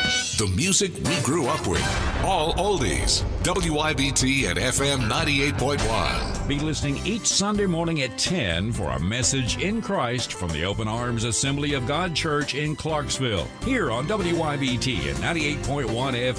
The music we grew up with. All oldies. WIBT and FM 98.1. Be listening each Sunday morning at 10 for a message in Christ from the Open Arms Assembly of God Church in Clarksville. Here on WIBT and 98.1